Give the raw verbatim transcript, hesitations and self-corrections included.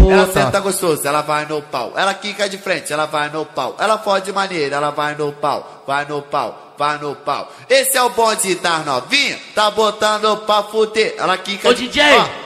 puta. Ela senta gostoso, ela vai no pau. Ela quica de frente, ela vai no pau. Ela fode maneira, ela vai no pau. Vai no pau, vai no pau. Esse é o bonde das novinha, tá botando pra fuder. Ela quica Ô, de... D J, Ó,